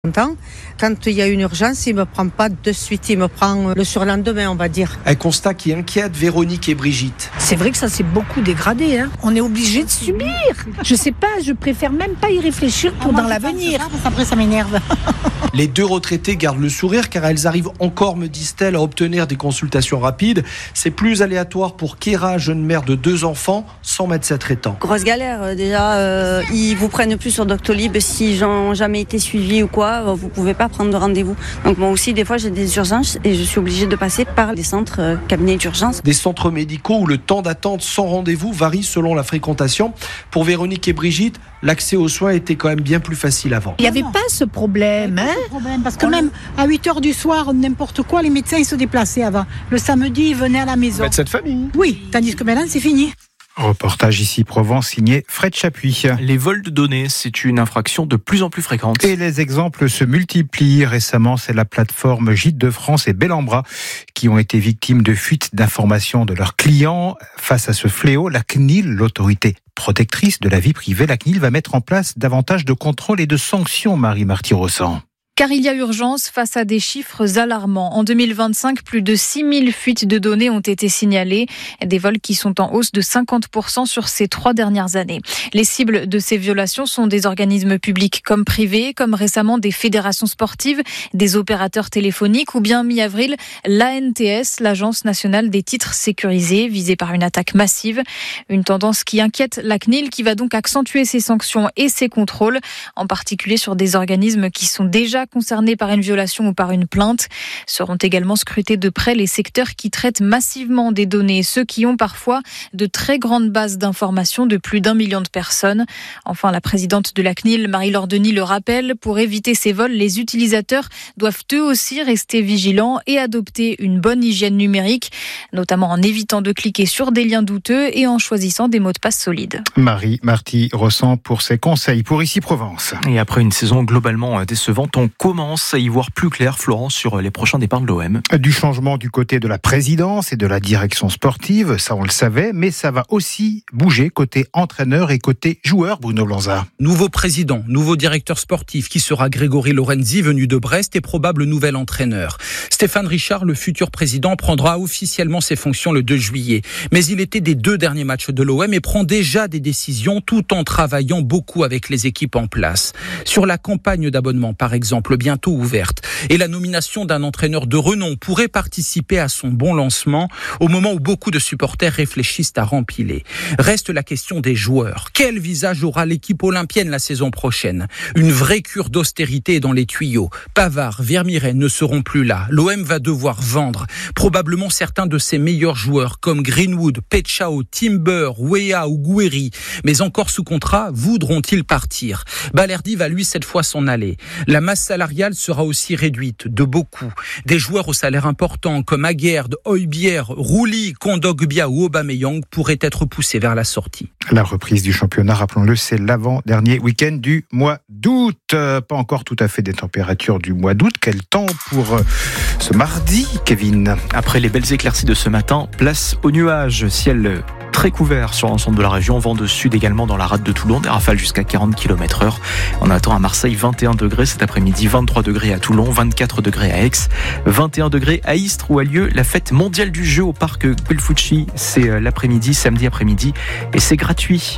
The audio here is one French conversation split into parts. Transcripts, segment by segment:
Quand il y a une urgence, il ne me prend pas de suite, il me prend le surlendemain, on va dire. Un constat qui inquiète Véronique et Brigitte. C'est vrai que ça s'est beaucoup dégradé. On est obligé de subir. Je sais pas, je préfère même pas y réfléchir pour dans l'avenir. Après, ça m'énerve. Les deux retraitées gardent le sourire car elles arrivent encore, me disent-elles, à obtenir des consultations rapides. C'est plus aléatoire pour Kéra, jeune mère de 2 enfants, sans médecin traitant. Grosse galère, déjà, ils vous prennent plus sur Doctolib si n'ont jamais été suivis ou quoi, vous pouvez pas prendre de rendez-vous. Donc moi aussi, des fois, j'ai des urgences et je suis obligée de passer par des centres cabinets d'urgence. Des centres médicaux où le temps d'attente sans rendez-vous varie selon la fréquentation. Pour Véronique et Brigitte, l'accès aux soins était quand même bien plus facile avant. Il n'y avait pas ce problème. Parce que même à 8h du soir, n'importe quoi, les médecins ils se déplaçaient avant. Le samedi, ils venaient à la maison. Médecin de famille. Oui, tandis que maintenant, c'est fini. Reportage ici Provence signé Fred Chapuis. Les vols de données, c'est une infraction de plus en plus fréquente. Et les exemples se multiplient. Récemment, c'est la plateforme Gîtes de France et Bellambra qui ont été victimes de fuites d'informations de leurs clients. Face à ce fléau, la CNIL, l'autorité protectrice de la vie privée, la CNIL va mettre en place davantage de contrôles et de sanctions, Marie Marty-Rossan. Car il y a urgence face à des chiffres alarmants. En 2025, plus de 6000 fuites de données ont été signalées. Des vols qui sont en hausse de 50% sur ces 3 dernières années. Les cibles de ces violations sont des organismes publics comme privés, comme récemment des fédérations sportives, des opérateurs téléphoniques ou bien mi-avril, l'ANTS, l'Agence nationale des titres sécurisés, visée par une attaque massive. Une tendance qui inquiète la CNIL qui va donc accentuer ses sanctions et ses contrôles, en particulier sur des organismes qui sont déjà concernés par une violation ou par une plainte. Seront également scrutés de près les secteurs qui traitent massivement des données, ceux qui ont parfois de très grandes bases d'informations de plus d'1 million de personnes. Enfin, la présidente de la CNIL, Marie-Laure Denis, le rappelle, pour éviter ces vols, les utilisateurs doivent eux aussi rester vigilants et adopter une bonne hygiène numérique, notamment en évitant de cliquer sur des liens douteux et en choisissant des mots de passe solides. Marie Marty-Rossan pour ses conseils pour Ici Provence. Et après une saison globalement décevante, on commence à y voir plus clair, Florence, sur les prochains départs de l'OM. Du changement du côté de la présidence et de la direction sportive, ça on le savait, mais ça va aussi bouger côté entraîneur et côté joueur, Bruno Blanza. Nouveau président, nouveau directeur sportif, qui sera Grégory Lorenzi, venu de Brest, et probable nouvel entraîneur. Stéphane Richard, le futur président, prendra officiellement ses fonctions le 2 juillet. Mais il était des 2 derniers matchs de l'OM et prend déjà des décisions tout en travaillant beaucoup avec les équipes en place. Sur la campagne d'abonnement, par exemple, bientôt ouverte, et la nomination d'un entraîneur de renom pourrait participer à son bon lancement au moment où beaucoup de supporters réfléchissent à rempiler. Reste la question des joueurs. Quel visage aura l'équipe olympienne la saison prochaine ? Une vraie cure d'austérité est dans les tuyaux. Pavard, Vermieren ne seront plus là. L'OM va devoir vendre probablement certains de ses meilleurs joueurs comme Greenwood, Pechao, Timber, Weah ou Gouiri. Mais encore sous contrat, voudront-ils partir ? Balerdi va lui cette fois s'en aller. La masse salariale sera aussi réduite de beaucoup. Des joueurs au salaire important comme Aguerd, Højbjerg, Rouli, Kondogbia ou Aubameyang pourraient être poussés vers la sortie. La reprise du championnat, rappelons-le, c'est l'avant-dernier week-end du mois d'août. Pas encore tout à fait des températures du mois d'août. Quel temps pour ce mardi, Kevin ? Après les belles éclaircies de ce matin, place aux nuages. Ciel très couvert sur l'ensemble de la région. Vent de sud également dans la rade de Toulon. Des rafales jusqu'à 40 km/h. On attend à Marseille 21 degrés cet après-midi, 23 degrés à Toulon, 24 degrés à Aix, 21 degrés à Istres où a lieu la fête mondiale du jeu au parc Pelfucci. C'est l'après-midi, samedi après-midi, et c'est gratuit.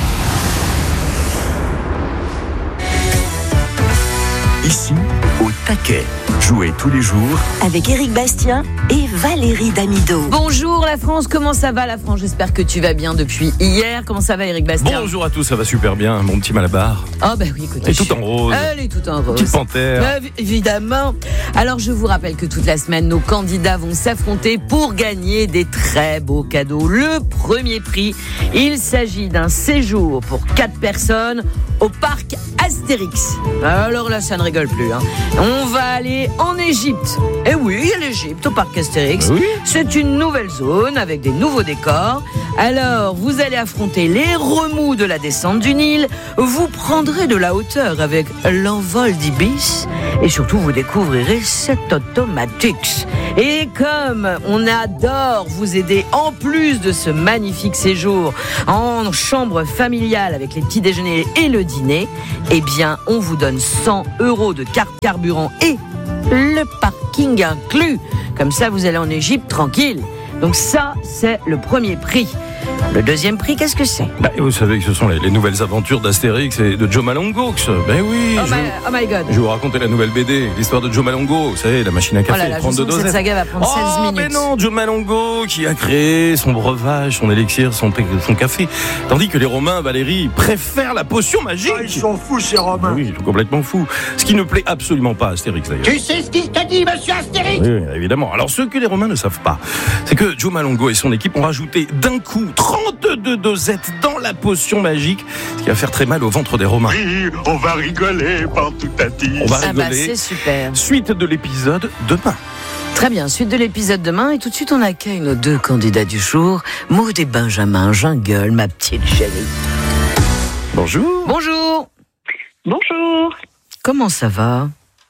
Ici, au taquet. Jouez tous les jours avec Éric Bastien et Valérie Damido. Bonjour la France, comment ça va la France ? J'espère que tu vas bien depuis hier. Comment ça va Éric Bastien ? Bonjour à tous, ça va super bien, mon petit Malabar. Ah bah oui, écoute. Elle est tout en rose. Elle est tout en rose. Petite panthère. Évidemment. Alors je vous rappelle que toute la semaine, nos candidats vont s'affronter pour gagner des très beaux cadeaux. Le premier prix, il s'agit d'un séjour pour 4 personnes au parc Astérix. Alors là, ça ne rigole plus. On va aller en Égypte. Et oui, il y a l'Égypte au parc Astérix. Oui. C'est une nouvelle zone avec des nouveaux décors. Alors, vous allez affronter les remous de la descente du Nil. Vous prendrez de la hauteur avec l'envol d'Ibis. Et surtout, vous découvrirez cet Automatix. Et comme on adore vous aider, en plus de ce magnifique séjour en chambre familiale avec les petits déjeuners et le dîner, eh bien, on vous donne 100 € euros de carte carburant et le parking inclus. Comme ça, vous allez en Égypte tranquille. Donc ça, c'est le premier prix. Le deuxième prix, qu'est-ce que c'est? Vous savez que ce sont les nouvelles aventures d'Astérix et de Joe Malongo. Ben oui. Oh my God. Je vais vous raconter la nouvelle BD, l'histoire de Joe Malongo. Vous savez, la machine à café, 32 dosettes. Cette saga va prendre 16 minutes. Mais non, Joe Malongo qui a créé son breuvage, son élixir, son café. Tandis que les Romains, Valérie, préfèrent la potion magique. Ils sont fous, ces Romains. Oui, ils sont complètement fous. Ce qui ne plaît absolument pas à Astérix, d'ailleurs. Tu sais ce qu'il t'a dit, monsieur Astérix? Oui, évidemment. Alors, ce que les Romains ne savent pas, c'est que Joe Malongo et son équipe ont rajouté d'un coup 32 dosettes dans la potion magique, ce qui va faire très mal au ventre des Romains. Oui, on va rigoler par tout à dit. On va rigoler. C'est super. Suite de l'épisode demain. Très bien, suite de l'épisode demain. Et tout de suite, on accueille nos 2 candidats du jour, Maud et Benjamin. Jungle, ma petite chérie. Bonjour. Bonjour. Bonjour. Comment ça va?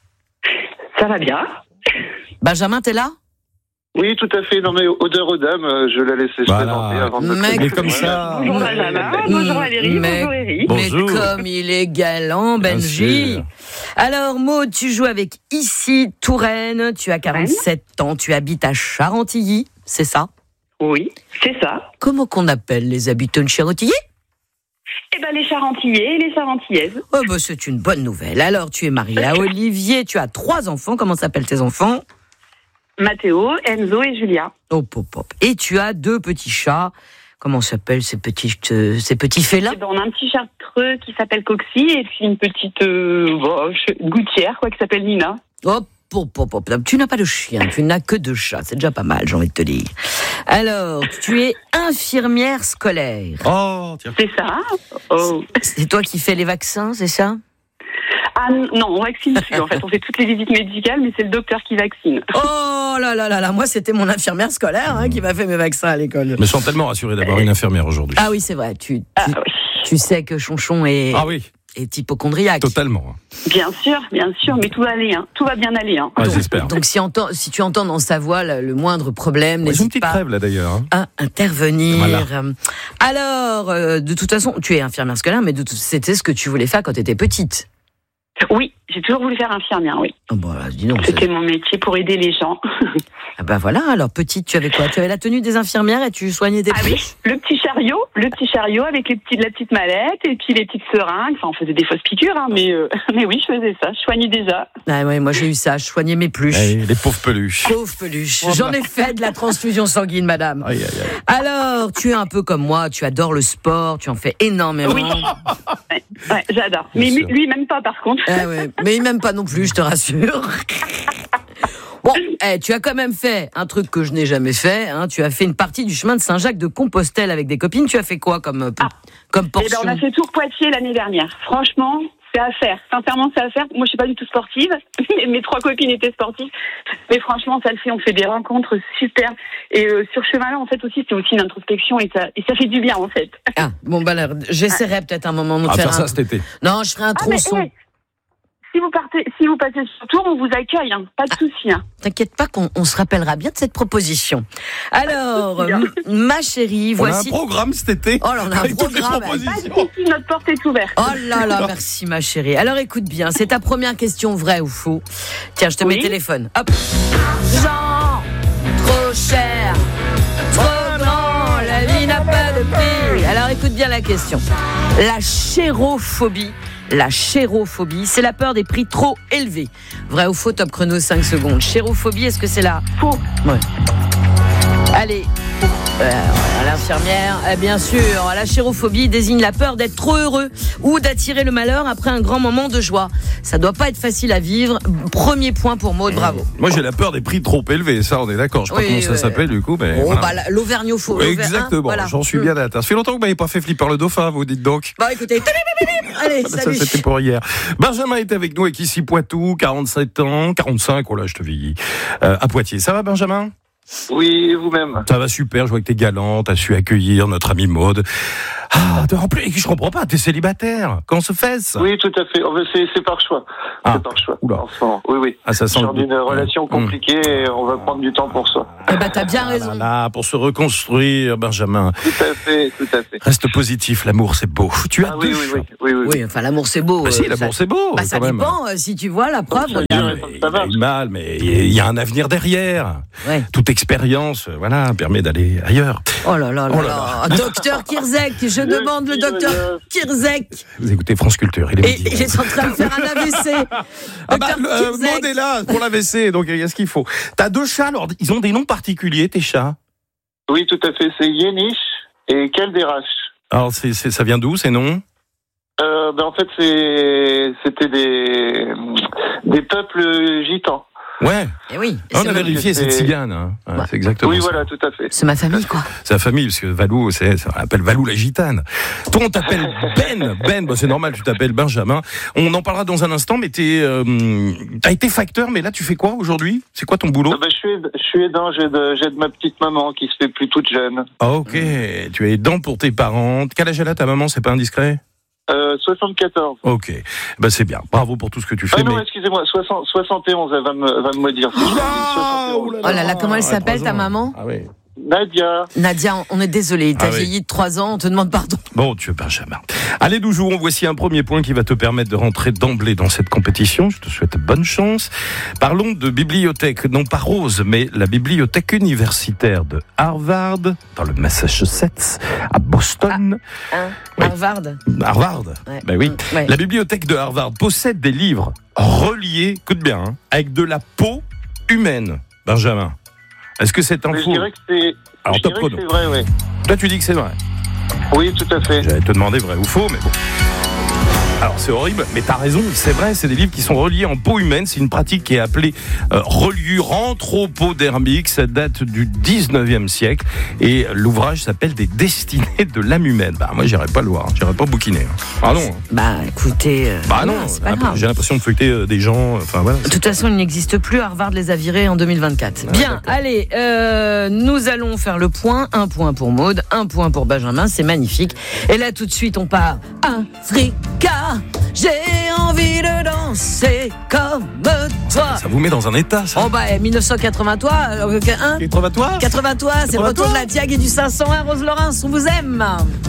Ça va bien. Benjamin, t'es là? Oui, tout à fait. Non, mais odeur aux dames, je la laisse se présenter avant de me Mais comme ça. Bonjour Benjamin, bonjour Valérie, bonjour Eric. Mais comme il est galant, Benji. Alors, Maud, tu joues avec Issy Touraine, tu as 47 ans, tu habites à Charentilly, c'est ça? Oui, c'est ça. Comment qu'on appelle les habitants de Charentilly? Eh ben, les Charentillais et les Charentillaises. Oh, bah, c'est une bonne nouvelle. Alors, tu es mariée à Olivier, tu as 3 enfants. Comment s'appellent tes enfants? Mathéo, Enzo et Julia. Hop. Et tu as 2 petits chats. Comment s'appellent ces petits félins? Eh ben, on a un petit chartreux qui s'appelle Coxy et puis une petite gouttière qui s'appelle Nina. Hop. Tu n'as pas de chien, tu n'as que 2 chats. C'est déjà pas mal, j'ai envie de te dire. Alors, tu es infirmière scolaire. Oh, tiens. C'est ça. Oh. C'est toi qui fais les vaccins, c'est ça? Ah non, on vaccine plus. En fait, on fait toutes les visites médicales, mais c'est le docteur qui vaccine. Oh là, moi c'était mon infirmière scolaire qui m'a fait mes vaccins à l'école. Mais je suis tellement rassuré d'avoir une infirmière aujourd'hui. Ah oui, c'est vrai. Tu sais que Chonchon est hypocondriaque. Totalement. Bien sûr, mais tout va aller, tout va bien aller. J'espère. Donc si tu entends dans sa voix le moindre problème, n'hésite j'ai une petite pas crève là d'ailleurs. À intervenir. Voilà. Alors, de toute façon, tu es infirmière scolaire, mais c'était ce que tu voulais faire quand tu étais petite. Oui, j'ai toujours voulu faire infirmière, oui. Oh bah, dis donc, c'était mon métier pour aider les gens. Ah bah voilà, alors petite, tu avais quoi? Tu avais la tenue des infirmières et tu soignais des oui, le petit chariot avec la petite mallette et puis les petites seringues. Enfin, on faisait des fausses piqûres, mais oui, je faisais ça. Je soignais déjà. Ah ouais, moi j'ai eu ça, je soignais mes peluches. Les pauvres peluches. J'en ai fait de la transfusion sanguine, madame. Aïe. Alors, tu es un peu comme moi, tu adores le sport, tu en fais énormément. Oui, ouais, j'adore. Mais lui, même pas, par contre. Ah ouais. Mais il m'aime pas non plus, je te rassure. Bon, tu as quand même fait un truc que je n'ai jamais fait. Tu as fait une partie du chemin de Saint-Jacques-de-Compostelle avec des copines. Tu as fait quoi comme portion? On a fait Tours-Poitiers l'année dernière. Franchement, c'est à faire. Sincèrement, c'est à faire. Moi, je suis pas du tout sportive. Mes 3 copines étaient sportives. Mais franchement, ça le fait. On fait des rencontres super. Et sur ce chemin-là, en fait, aussi, c'est aussi une introspection et ça fait du bien, en fait. Ah, bon, bah là, j'essaierai peut-être un moment de faire ça cet été. Non, je ferai un tronçon. Si vous passez sur Tours, on vous accueille, pas de souci. T'inquiète pas qu'on se rappellera bien de cette proposition. Alors, ma chérie, voici... On a un programme cet été. Oh là, on a un programme. Notre porte est ouverte. Oh là, merci ma chérie. Alors écoute bien, c'est ta première question, vrai ou faux? Tiens, je te mets le téléphone. Hop. Jean, trop cher, trop grand, la vie n'a pas de prix. Alors écoute bien la question. La chérophobie, c'est la peur des prix trop élevés. Vrai ou faux, top chrono 5 secondes. Chérophobie, est-ce que c'est la... Faux. Ouais. Allez, l'infirmière, bien sûr, la chérophobie désigne la peur d'être trop heureux ou d'attirer le malheur après un grand moment de joie. Ça doit pas être facile à vivre. Premier point pour Maud, bravo. Moi j'ai la peur des prix trop élevés, ça on est d'accord. Je sais pas comment ça s'appelle du coup, mais voilà. L'auvergnophobe. Exactement, voilà. J'en suis bien atteint. Ça fait longtemps que vous m'avez pas fait flipper le dauphin, vous dites donc. Bah écoutez, allez, salut. Ça c'était pour hier. Benjamin est avec nous avec ici Poitou, 47 ans, 45, oh là je te vieillis. À Poitiers, ça va Benjamin? Oui, et vous-même? Ça va super, je vois que t'es galant, t'as su accueillir notre amie Maude. Ah, en plus, je comprends pas, t'es célibataire. Comment se fait-ce? Oui, tout à fait. C'est par choix. C'est par choix. Oula. Enfin, oui. Ah, ça sent genre d'une relation compliquée, et on va prendre du temps pour ça. Eh ben, t'as bien raison. Là, pour se reconstruire, Benjamin. Tout à fait. Reste positif, l'amour c'est beau. Tu as deux choix. Oui. Enfin, l'amour c'est beau. Bah si, l'amour c'est beau. Bah, ça quand même. dépend, si tu vois la preuve. Il y a mal, mais il y a un avenir derrière. Ouais. Toute expérience, permet d'aller ailleurs. Oh là là. Docteur Kirzek, je demande le docteur Kirzek. Vous écoutez France Culture, il est midi. Et j'étais en train de faire un AVC. Maud est là pour l'AVC, donc il y a ce qu'il faut. T'as deux chats, alors ils ont des noms particuliers, tes chats? Oui, tout à fait. C'est Yéniche et Kelderash. Alors ça vient d'où ces noms? En fait, c'était des peuples gitans. Ouais. Et oui. On a vérifié, c'est tzigane. Hein. Ouais, c'est exactement ça. Oui, voilà, tout à fait. C'est ma famille, quoi. C'est la famille, parce que Valou, ça appelle Valou la gitane. Toi, on t'appelle Ben, c'est normal, tu t'appelles Benjamin. On en parlera dans un instant, mais t'as été facteur, mais là, tu fais quoi aujourd'hui? C'est quoi ton boulot? Je suis aidant, j'aide ma petite maman qui se fait plus toute jeune. Ah, ok. Tu es aidant pour tes parents. Quel âge elle a ta maman, c'est pas indiscret? 74. Ok, c'est bien. Bravo pour tout ce que tu fais. Non, excusez-moi, 71, elle va me dire. Oh là là, comment elle s'appelle ta maman? Ah oui. Nadia, on est désolé, t'as vieilli de 3 ans, on te demande pardon. Bon, tu es Benjamin. Allez, nous jouons. Voici un premier point qui va te permettre de rentrer d'emblée dans cette compétition. Je te souhaite bonne chance. Parlons de bibliothèque, non pas Rose, mais la bibliothèque universitaire de Harvard, dans le Massachusetts, à Boston. Harvard. Ouais. Ben oui. Ouais. La bibliothèque de Harvard possède des livres reliés, écoute bien, avec de la peau humaine. Benjamin. Est-ce que c'est un faux? Je dirais que c'est vrai, oui. Toi, tu dis que c'est vrai? Oui, tout à fait. J'allais te demander vrai ou faux, mais bon. Alors, c'est horrible, mais t'as raison, c'est vrai, c'est des livres qui sont reliés en peau humaine. C'est une pratique qui est appelée reliure anthropodermique. Ça date du 19e siècle. Et l'ouvrage s'appelle Des destinées de l'âme humaine. Bah, moi, j'irais pas le voir, j'irais pas bouquiner. Ah non. Bah, écoutez. Non, c'est pas grave. J'ai l'impression de feuilleter des gens. Enfin, voilà. De toute façon, il n'existe plus. Harvard les a virés en 2024. Ah, bien, d'accord. Allez, nous allons faire le point. 1 point pour Maude, 1 point pour Benjamin. C'est magnifique. Et là, tout de suite, on part. Africa. J'ai envie de danser comme toi. Ça vous met dans un état, ça. Oh 1983, 83, c'est le retour de la Tiag et du 501, Rose Laurence, on vous aime.